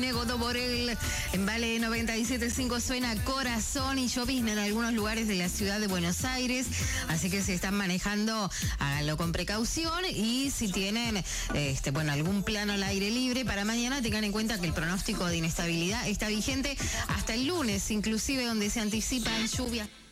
Godo Borel, en Vale 97.5 suena Corazón y llovizna en algunos lugares de la ciudad de Buenos Aires, así que se están manejando, háganlo con precaución y si tienen algún plano al aire libre para mañana, tengan en cuenta que el pronóstico de inestabilidad está vigente hasta el lunes, inclusive donde se anticipan lluvias.